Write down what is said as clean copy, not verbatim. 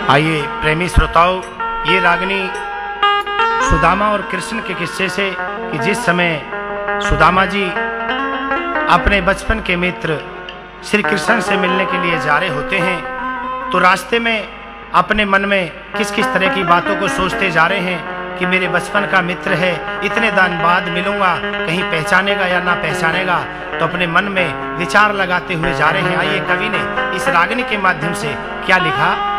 आइए प्रेमी श्रोताओं, ये रागनी सुदामा और कृष्ण के किस्से से कि जिस समय सुदामा जी अपने बचपन के मित्र श्री कृष्ण से मिलने के लिए जा रहे होते हैं तो रास्ते में अपने मन में किस किस तरह की बातों को सोचते जा रहे हैं कि मेरे बचपन का मित्र है, इतने दिन बाद मिलूंगा, कहीं पहचानेगा या ना पहचानेगा। तो अपने मन में विचार लगाते हुए जा रहे हैं। आइए कवि ने इस रागनी के माध्यम से क्या लिखा।